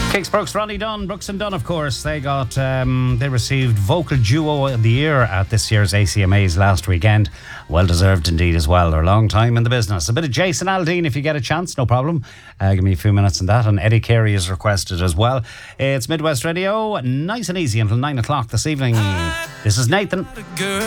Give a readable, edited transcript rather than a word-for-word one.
Kix Brooks, Ronnie Dunn, Brooks and Dunn, of course. They received Vocal Duo of the Year at this year's ACMAs last weekend. Well deserved indeed as well. They're a long time in the business. A bit of Jason Aldean if you get a chance, no problem. Give me a few minutes on that. And Eddie Carey is requested as well. It's Midwest Radio, nice and easy until 9 o'clock this evening. This is Nathan.